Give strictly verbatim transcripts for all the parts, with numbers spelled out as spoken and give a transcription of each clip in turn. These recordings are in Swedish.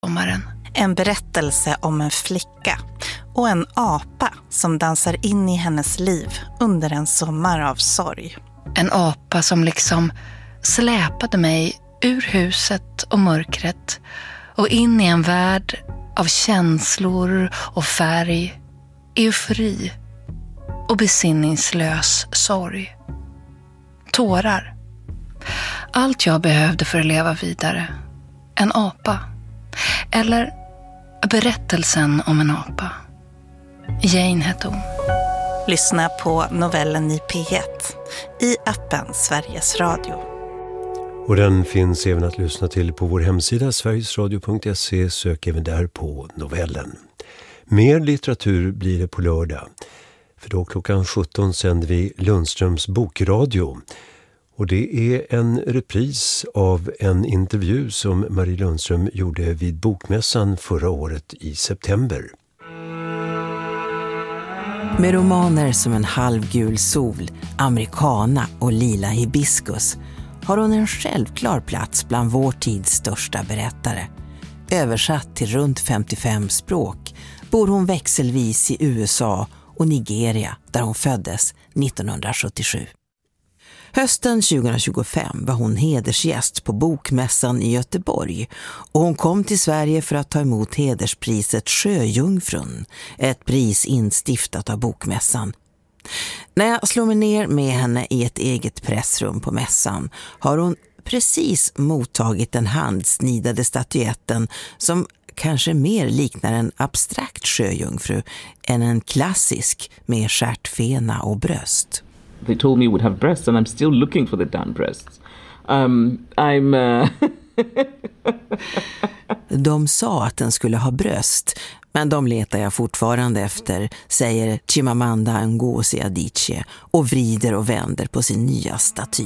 sommaren. En berättelse om en flicka och en apa som dansar in i hennes liv under en sommar av sorg. En apa som liksom släpade mig ur huset och mörkret och in i en värld av känslor och färg, eufori och besinningslös sorg. Tårar. Allt jag behövde för att leva vidare. En apa. Eller berättelsen om en apa. Jane hette hon. Lyssna på novellen i P ett i appen Sveriges Radio. Och den finns även att lyssna till på vår hemsida sverigesradio punkt se. Sök även där på novellen. Mer litteratur blir det på lördag. För då klockan sjutton sänder vi Lundströms bokradio. Och det är en repris av en intervju som Marie Lundström gjorde vid bokmässan förra året i september. Med romaner som En halvgul sol, Americana och Lila hibiskus har hon en självklar plats bland vår tids största berättare. Översatt till runt femtiofem språk bor hon växelvis i U S A och Nigeria där hon föddes nittonhundrasjuttiosju. Hösten tjugohundratjugofem var hon hedersgäst på bokmässan i Göteborg och hon kom till Sverige för att ta emot hederspriset Sjöjungfrun, ett pris instiftat av bokmässan. När jag slår mig ner med henne i ett eget pressrum på mässan har hon precis mottagit den handsnidade statyetten som kanske mer liknar en abstrakt sjöjungfru än en klassisk med stjärtfena och bröst. They told me it would have breasts and I'm still looking for the damn breasts. Um, I'm... Uh... De sa att den skulle ha bröst, men de letar jag fortfarande efter, säger Chimamanda Ngozi Adichie och vrider och vänder på sin nya staty.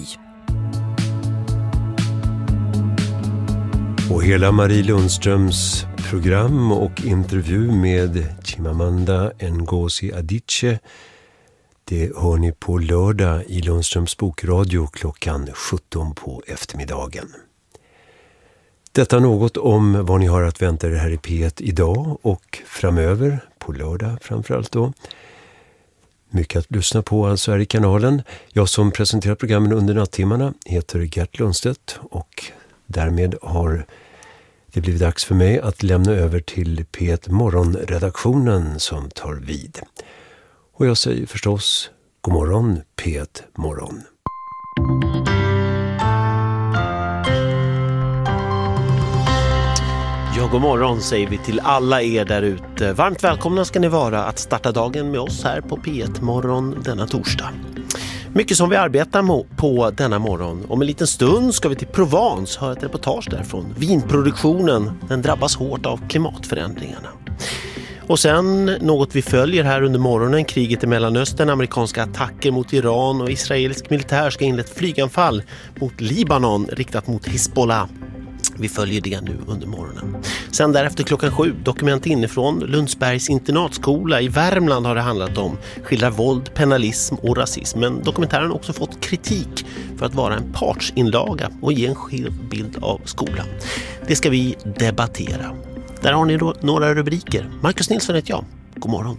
Och hela Marie Lundströms program och intervju med Chimamanda Ngozi Adichie, det hör ni på lördag i Lundströms bokradio klockan sjutton på eftermiddagen. Detta något om vad ni har att vänta er här i P ett idag och framöver, på lördag framförallt då. Mycket att lyssna på alltså här i kanalen. Jag som presenterar programmen under nattimmarna heter Gert Lundstedt och därmed har det blivit dags för mig att lämna över till P ett Morgonredaktionen som tar vid. Och jag säger förstås god morgon P ett Morgon. Ja, god morgon säger vi till alla er där ute. Varmt välkomna ska ni vara att starta dagen med oss här på P ett Morgon denna torsdag. Mycket som vi arbetar på denna morgon. Om en liten stund ska vi till Provence höra ett reportage därifrån. Vinproduktionen, den drabbas hårt av klimatförändringarna. Och sen något vi följer här under morgonen, kriget i Mellanöstern, amerikanska attacker mot Iran och israelisk militär ska inleda ett flyganfall mot Libanon riktat mot Hezbollah. Vi följer det nu under morgonen. Sen därefter klockan sju, dokument inifrån Lundsbergs internatskola i Värmland har det handlat om. Skildrar våld, penalism och rasism. Men dokumentären har också fått kritik för att vara en partsinlaga och ge en skev bild av skolan. Det ska vi debattera. Där har ni då några rubriker. Marcus Nilsson heter jag. God morgon.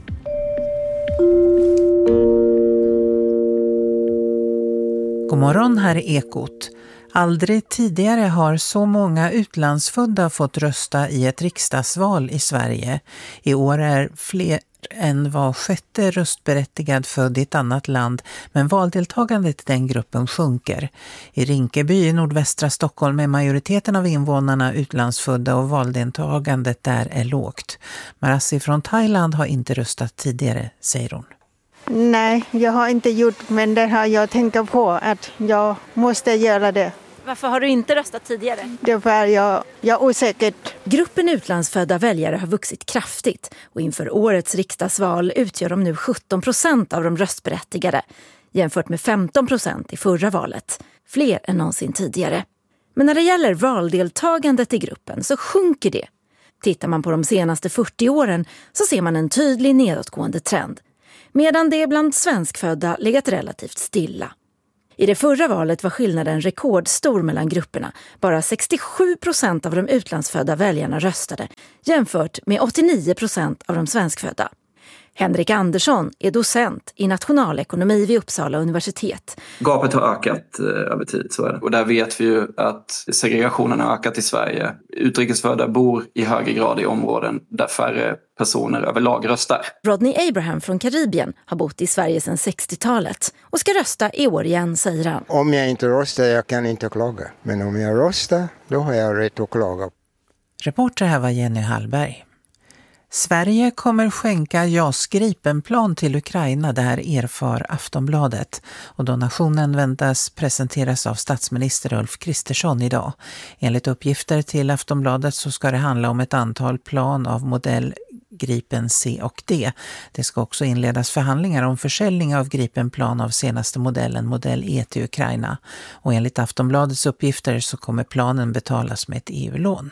God morgon, här är Ekot. Aldrig tidigare har så många utlandsfödda fått rösta i ett riksdagsval i Sverige. I år är fler än var sjätte röstberättigad född i ett annat land, men valdeltagandet i den gruppen sjunker. I Rinkeby i nordvästra Stockholm är majoriteten av invånarna utlandsfödda och valdeltagandet där är lågt. Marassi från Thailand har inte röstat tidigare, säger hon. Nej, jag har inte gjort, men det har jag tänkt på att jag måste göra det. Varför har du inte röstat tidigare? Det var jag, jag osäker. Gruppen utlandsfödda väljare har vuxit kraftigt och inför årets riksdagsval utgör de nu sjutton procent av de röstberättigade jämfört med femton procent i förra valet. Fler än någonsin tidigare. Men när det gäller valdeltagandet i gruppen så sjunker det. Tittar man på de senaste fyrtio åren så ser man en tydlig nedåtgående trend. Medan det bland svenskfödda legat relativt stilla. I det förra valet var skillnaden rekordstor mellan grupperna. Bara sextiosju procent av de utlandsfödda väljarna röstade, jämfört med åttionio procent av de svenskfödda. Henrik Andersson är docent i nationalekonomi vid Uppsala universitet. Gapet har ökat eh, över tid, så är det. Och där vet vi ju att segregationen har ökat i Sverige. Utrikesfödda bor i högre grad i områden där färre personer överlag röstar. Rodney Abraham från Karibien har bott i Sverige sedan sextiotalet och ska rösta i år igen, säger han. Om jag inte röstar, jag kan inte klaga. Men om jag röstar, då har jag rätt att klaga. Reporter här var Jenny Hallberg. Sverige kommer skänka JAS Gripenplan till Ukraina, det här erfar Aftonbladet. Och donationen väntas presenteras av statsminister Ulf Kristersson idag. Enligt uppgifter till Aftonbladet så ska det handla om ett antal plan av modell Gripen C och D. Det ska också inledas förhandlingar om försäljning av Gripenplan av senaste modellen, modell E till Ukraina. Och enligt Aftonbladets uppgifter så kommer planen betalas med ett E U-lån.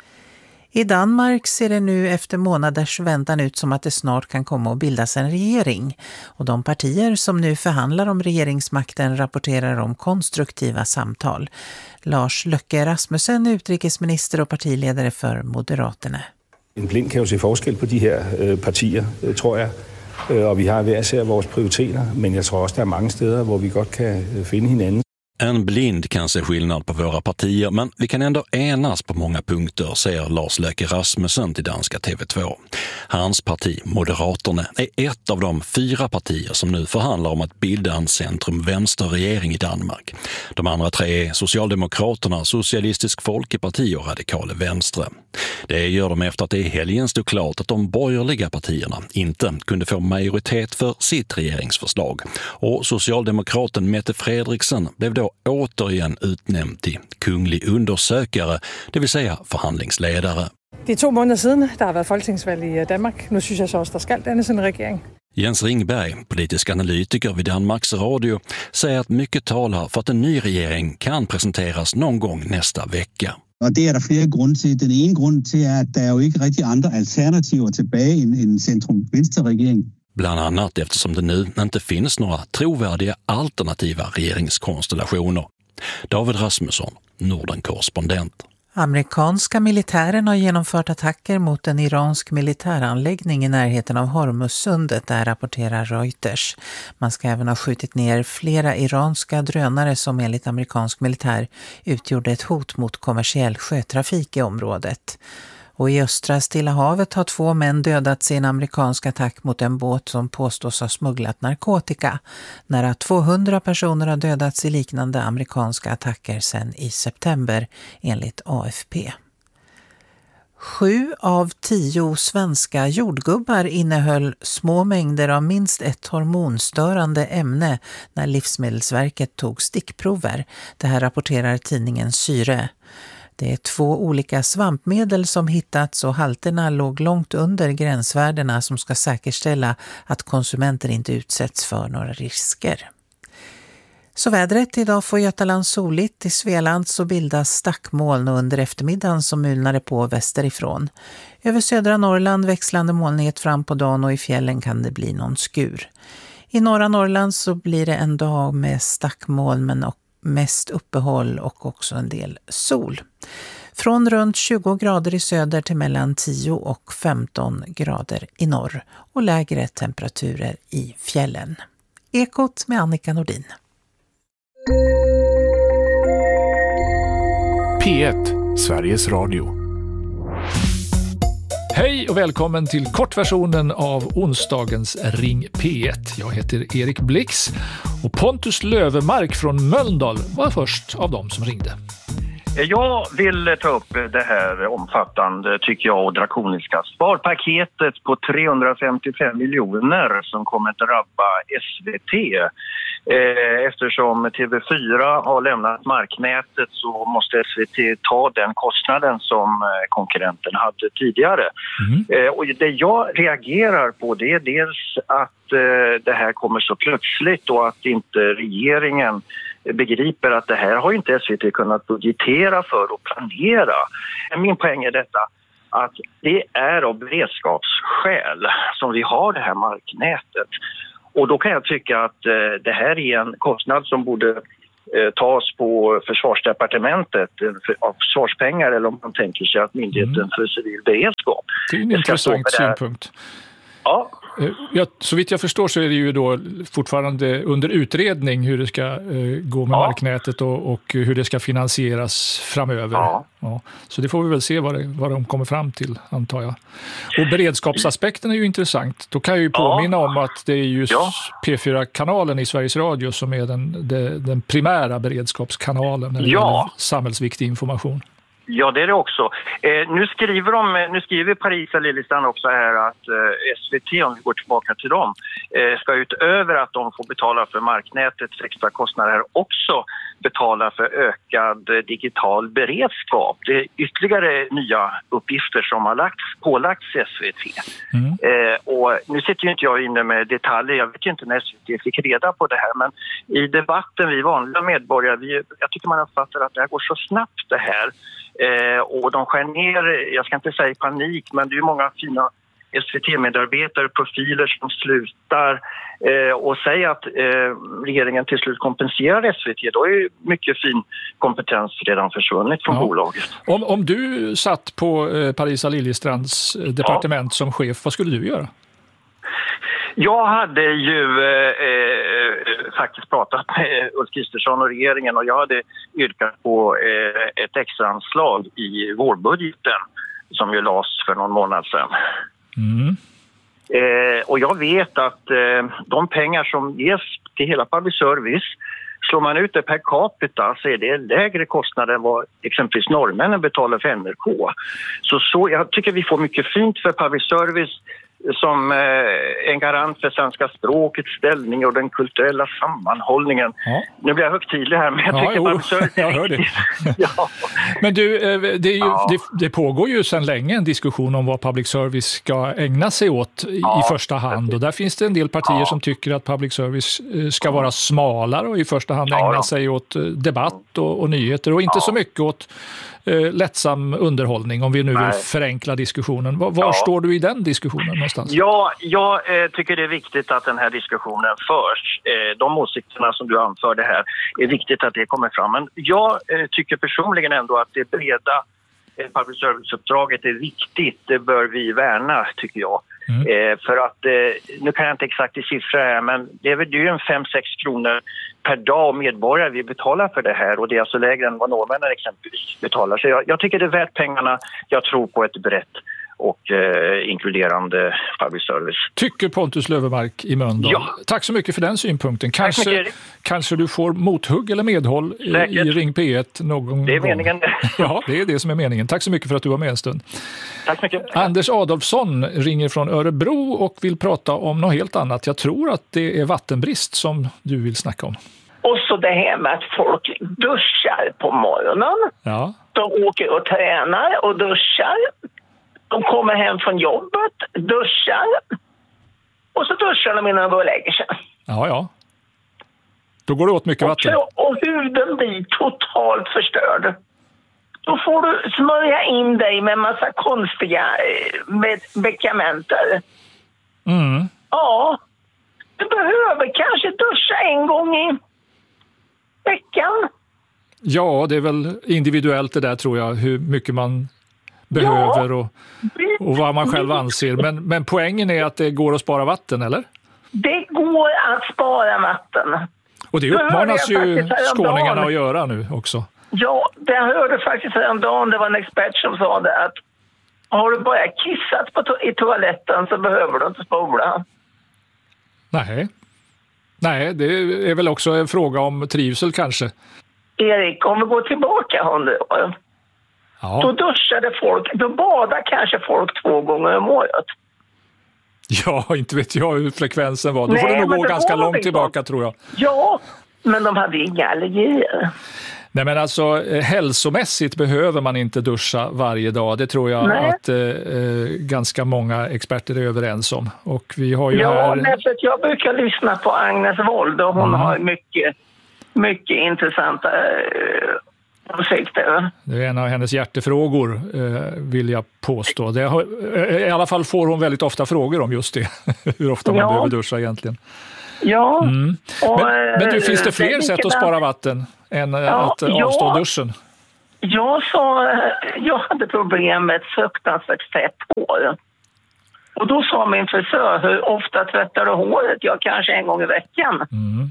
I Danmark ser det nu efter månaders väntan ut som att det snart kan komma att bildas en regering. Och de partier som nu förhandlar om regeringsmakten rapporterar om konstruktiva samtal. Lars Løkke Rasmussen, utrikesminister och partiledare för Moderaterna. En blind kan ju se forskel på de här partier, tror jag. Och vi har hver især vores prioriteter, men jag tror också det är många steder hvor vi godt kan finne hinanden. En blind kan se skillnad på våra partier, men vi kan ändå enas på många punkter, säger Lars Løkke Rasmussen till danska T V två. Hans parti, Moderaterna, är ett av de fyra partier som nu förhandlar om att bilda en centrum-vänsterregering i Danmark. De andra tre är Socialdemokraterna, Socialistisk Folkeparti och Radikale Venstre. Det gör de efter att det i helgen stod klart att de borgerliga partierna inte kunde få majoritet för sitt regeringsförslag. Och socialdemokraten Mette Frederiksen blev då återigen utnämnd till kunglig undersökare, det vill säga förhandlingsledare. Det är två månader sedan det har varit folketingsvalg i Danmark. Nu syns jag så att det ska dannas en regering. Jens Ringberg, politisk analytiker vid Danmarks Radio, säger att mycket talar för att en ny regering kan presenteras någon gång nästa vecka. Och det är det flera grunder till. Den ena grund till är att det är ju inte riktigt andra alternativ tillbaka i en, en centrum-vänsterregering. Bland annat eftersom det nu inte finns några trovärdiga alternativa regeringskonstellationer. David Rasmusson, Norden-korrespondent. Amerikanska militären har genomfört attacker mot en iransk militäranläggning i närheten av Hormuzsundet, där rapporterar Reuters. Man ska även ha skjutit ner flera iranska drönare som enligt amerikansk militär utgjorde ett hot mot kommersiell sjötrafik i området. Och i östra Stilla havet har två män dödats i en amerikansk attack mot en båt som påstås ha smugglat narkotika. Nära tvåhundra personer har dödats i liknande amerikanska attacker sedan i september, enligt A F P. Sju av tio svenska jordgubbar innehöll små mängder av minst ett hormonstörande ämne när Livsmedelsverket tog stickprover. Det här rapporterar tidningen Syre. Det är två olika svampmedel som hittats och halterna låg långt under gränsvärdena som ska säkerställa att konsumenter inte utsätts för några risker. Så vädret: idag får Götaland soligt, i Svealand så bildas stackmoln och under eftermiddagen så mulnar det på västerifrån. Över södra Norrland växlande molnighet fram på dagen och i fjällen kan det bli någon skur. I norra Norrland så blir det en dag med stackmoln men och mest uppehåll och också en del sol. Från runt tjugo grader i söder till mellan tio och femton grader i norr och lägre temperaturer i fjällen. Ekot med Annika Nordin. P ett, Sveriges Radio. Hej och välkommen till kortversionen av onsdagens Ring P ett. Jag heter Erik Blix och Pontus Lövemark från Mölndal var först av dem som ringde. Jag vill ta upp det här omfattande, tycker jag, och drakoniska sparpaketet på trehundrafemtiofem miljoner som kommer att drabba S V T. Eftersom T V fyra har lämnat marknätet så måste S V T ta den kostnaden som konkurrenten hade tidigare. Mm. Och det jag reagerar på det är dels att det här kommer så plötsligt och att inte regeringen begriper att det här har inte S V T kunnat budgetera för och planera. Min poäng är detta, att det är av beredskapsskäl som vi har det här marknätet. Och då kan jag tycka att eh, det här är en kostnad som borde eh, tas på försvarsdepartementet eh, för, av försvarspengar, eller om man tänker sig att myndigheten mm. för civil beredskap. Det är en intressant synpunkt. Ja. Ja, så vitt jag förstår så är det ju då fortfarande under utredning hur det ska eh, gå med ja. marknätet och, och hur det ska finansieras framöver. Ja. Ja. Så det får vi väl se vad, det, vad de kommer fram till, antar jag. Och beredskapsaspekten är ju intressant. Då kan jag ju påminna ja. om att det är just ja. P fyra-kanalen i Sveriges Radio som är den, den, den primära beredskapskanalen när det ja. gäller samhällsviktig information. Ja, det är det också. Eh, nu skriver de, nu skriver Parisa Liljestrand också här att eh, S V T, om vi går tillbaka till dem, eh, ska utöver att de får betala för marknätets extra kostnader också betala för ökad eh, digital beredskap. Det är ytterligare nya uppgifter som har lagts, pålagts S V T. Mm. Eh, och nu sitter ju inte jag inne med detaljer, jag vet ju inte när S V T fick reda på det här, men i debatten, vi vanliga medborgare, vi, jag tycker man uppfattar att det här går så snabbt det här. Eh, och de skär ner, jag ska inte säga panik, men det är ju många fina S V T-medarbetare, profiler som slutar eh, och säger att eh, regeringen till slut kompenserar S V T. Då är ju mycket fin kompetens redan försvunnit från ja. bolaget. Om, om du satt på eh, Parisa Liljestrands departement ja. som chef, vad skulle du göra? Jag hade ju eh, faktiskt pratat med Ulf Kristersson och regeringen, och jag hade yrkat på eh, ett extra anslag i vårbudgeten som ju lades för någon månad sedan. Mm. Eh, och jag vet att eh, de pengar som ges till hela public service, slår man ut det per capita så är det lägre kostnader än vad exempelvis norrmännen betalar för N R K. Så, så jag tycker vi får mycket fint för public service som eh, en garant för svenska språkets ställning och den kulturella sammanhållningen. Ja. Nu blir jag högtidlig här, men jag tycker ja, public service jag hör det. ja. Men du, det, är ju, ja. det, det pågår ju sedan länge en diskussion om vad public service ska ägna sig åt ja. i första hand. Och där finns det en del partier ja. som tycker att public service ska vara smalare och i första hand ägna ja. sig åt debatt och, och nyheter och inte ja. så mycket åt eh, lättsam underhållning, om vi nu Nej. vill förenkla diskussionen. Var, var ja. står du i den diskussionen någonstans? Ja, jag eh, tycker det är viktigt att den här diskussionen förs. Eh, de åsikterna som du anförde här är viktigt att det kommer fram. Men jag eh, tycker personligen ändå att det breda eh, public service-uppdraget är viktigt. Det bör vi värna, tycker jag. Mm. Eh, för att, eh, nu kan jag inte exakt i siffror här, men det är väl ju en fem sex kronor per dag medborgare vi betalar för det här, och det är alltså lägre än vad norrmännen exempelvis betalar. Så jag, jag tycker det är värt pengarna. Jag tror på ett brett och eh, inkluderande public service. Tycker Pontus Löfvemark i Mölndal. Ja. Tack så mycket för den synpunkten. Kanske, kanske du får mothugg eller medhåll i, i Ring P ett någon Det är gång. meningen. Ja, det är det som är meningen. Tack så mycket för att du var med en stund. Tack så mycket. Anders Adolfsson ringer från Örebro och vill prata om något helt annat. Jag tror att det är vattenbrist som du vill snacka om. Och så det här med att folk duschar på morgonen. Ja. De åker och tränar och duschar. De kommer hem från jobbet, duschar. Och så duschar de innan de går och lägger sig. Ja, ja. Då går det åt mycket vatten. Och, och huden blir totalt förstörd. Då får du smörja in dig med en massa konstiga med medikamenter. Mm. Ja, du behöver kanske duscha en gång i veckan. Ja, det är väl individuellt det där, tror jag, hur mycket man behöver och, och vad man själv anser. Men, men poängen är att det går att spara vatten, eller? Det går att spara vatten. Och det uppmanas ju skåningarna att göra nu också. Ja, det hörde faktiskt häromdagen. Det var en expert som sa det, att har du bara kissat på to- i toaletten så behöver du inte spola. Nej. Nej, det är väl också en fråga om trivsel kanske. Erik, om vi går tillbaka hundra år. Ja. Då duschade folk, då badade kanske folk två gånger om året. Ja, inte vet jag hur frekvensen var. Då Nej, får det nog gå ganska långt liksom tillbaka, tror jag. Ja, men de hade inga allergier. Nej, men alltså hälsomässigt behöver man inte duscha varje dag. Det tror jag Nej. att eh, ganska många experter är överens om. Och vi har ju ja, här... därför att jag brukar lyssna på Agnes Wold och hon mm. har mycket, mycket intressanta eh, åsikter. Det är en av hennes hjärtefrågor, eh, vill jag påstå. Det har, eh, I alla fall får hon väldigt ofta frågor om just det. Hur ofta man ja. behöver duscha egentligen. Ja. Mm. Och, men, men du, finns det fler det sätt att spara vatten än ja, att avstå ja. duschen? Jag sa, jag hade problem med ett fruktansvärt fett hår. Och då sa min frisör, hur ofta tvättar du håret? Jag kanske en gång i veckan. Mm.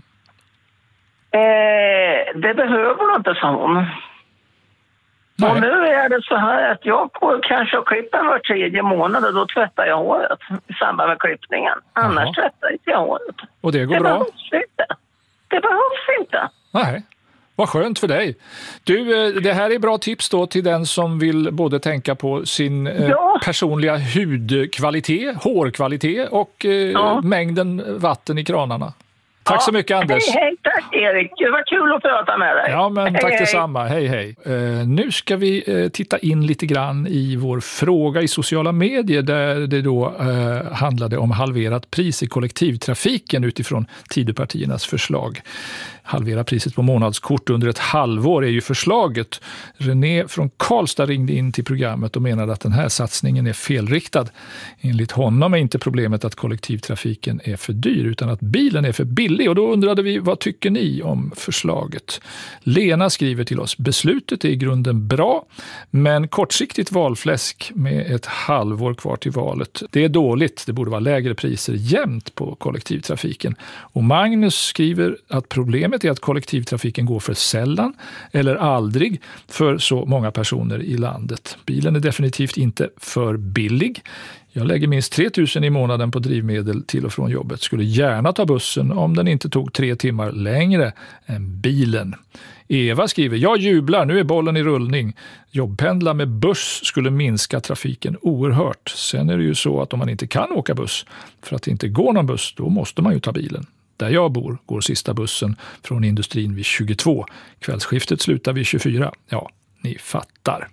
Eh, det behöver du inte, sa hon. Nej. Och nu är det så här att jag går kanske och klipper var tredje månad och då tvättar jag håret i samband med klippningen. Annars Jaha. tvättar inte jag håret. Och det går det bra? Behövs inte. Det behövs inte. Nej. Vad skönt för dig. Du, det här är bra tips då till den som vill både tänka på sin ja. personliga hudkvalitet, hårkvalitet och ja. mängden vatten i kranarna. Tack ja. så mycket, Anders. Hej, hej, tack Erik. Det var kul att prata med dig. Ja, men hej, tack hej. detsamma. Hej, hej. Uh, nu ska vi uh, titta in lite grann i vår fråga i sociala medier där det då uh, handlade om halverat pris i kollektivtrafiken utifrån Tidöpartiernas förslag. Halvera priset på månadskort under ett halvår är ju förslaget. René från Karlstad ringde in till programmet och menade att den här satsningen är felriktad. Enligt honom är inte problemet att kollektivtrafiken är för dyr utan att bilen är för billig. Och då undrade vi, vad tycker ni om förslaget? Lena skriver till oss, beslutet är i grunden bra men kortsiktigt valfläsk med ett halvår kvar till valet. Det är dåligt, det borde vara lägre priser jämnt på kollektivtrafiken. Och Magnus skriver att problemet är att kollektivtrafiken går för sällan eller aldrig för så många personer i landet. Bilen är definitivt inte för billig. Jag lägger minst tre tusen i månaden på drivmedel till och från jobbet. Skulle gärna ta bussen om den inte tog tre timmar längre än bilen. Eva skriver, jag jublar, nu är bollen i rullning. Jobbpendla med buss skulle minska trafiken oerhört. Sen är det ju så att om man inte kan åka buss för att det inte går någon buss, då måste man ju ta bilen. Där jag bor går sista bussen från industrin vid tjugotvå. Kvällsskiftet slutar vid tjugofyra. Ja, ni fattar.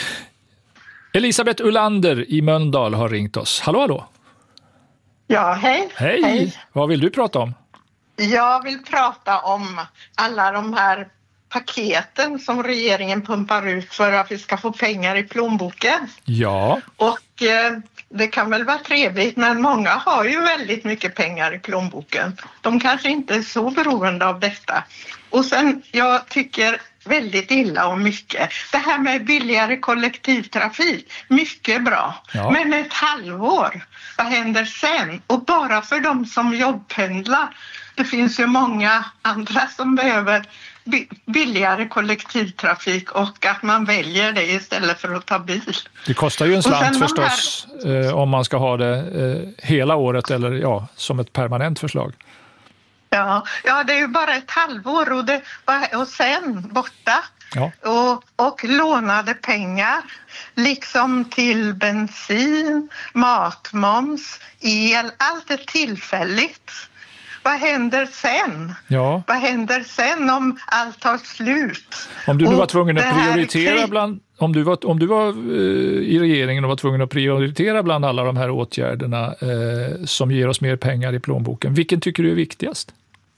Elisabeth Ullander i Mölndal har ringt oss. Hallå, hallå. Ja, hej. Hej. Hej. Vad vill du prata om? Jag vill prata om alla de här paketen som regeringen pumpar ut för att vi ska få pengar i plånboken. Ja. Och eh, det kan väl vara trevligt, men många har ju väldigt mycket pengar i plånboken. De kanske inte är så beroende av detta. Och sen, jag tycker väldigt illa om mycket. Det här med billigare kollektivtrafik, mycket bra. Ja. Men ett halvår, vad händer sen? Och bara för de som jobbpendlar, det finns ju många andra som behöver billigare kollektivtrafik och att man väljer det istället för att ta bil. Det kostar ju en slant förstås här... eh, om man ska ha det eh, hela året eller ja, som ett permanent förslag. Ja, ja, det är ju bara ett halvår och, det, och sen borta. Ja. Och, och lånade pengar liksom till bensin, matmoms, el, allt är tillfälligt. Vad händer sen? Ja. Vad händer sen om allt tar slut? Om du nu var tvungen att här... prioritera bland om du var om du var uh, i regeringen och var tvungen att prioritera bland alla de här åtgärderna uh, som ger oss mer pengar i plånboken, vilken tycker du är viktigast?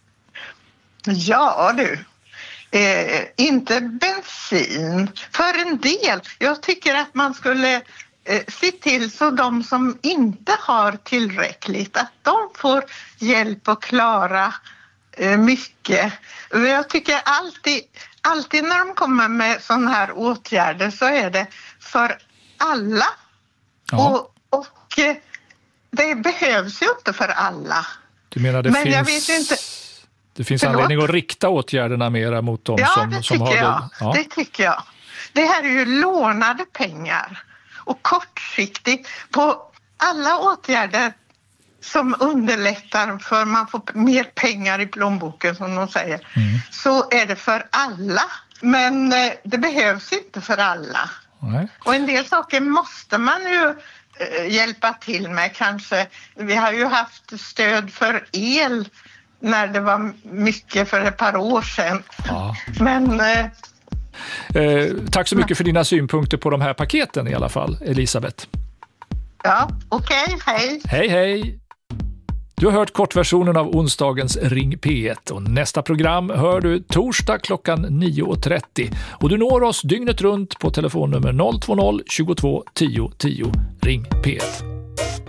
Ja, du. Eh, inte bensin. För en del. Jag tycker att man skulle eh, se till så de som inte har tillräckligt, att de får hjälp att klara eh, mycket. Jag tycker alltid, alltid när de kommer med sådana här åtgärder så är det för alla. Ja. Och, och eh, det behövs ju inte för alla. Du menar det Men finns... jag vet inte... Det finns Förlåt? anledning att rikta åtgärderna mera mot dem ja, som, det som har jag. det. Ja, det tycker jag. Det här är ju lånade pengar och kortsiktigt på alla åtgärder som underlättar för man får mer pengar i plånboken som de säger. Mm. Så är det för alla. Men eh, det behövs inte för alla. Nej. Och en del saker måste man ju eh, hjälpa till med kanske. Vi har ju haft stöd för el när det var mycket för ett par år sedan. Ja. Men... Eh, eh, tack så mycket för dina synpunkter på de här paketen i alla fall, Elisabeth. Ja, okej. Okay, hej. Hej, hej. Du har hört kortversionen av onsdagens Ring P ett och nästa program hör du torsdag klockan nio och trettio. Och du når oss dygnet runt på telefonnummer noll två noll tjugotvå tio tio. Ring P ett.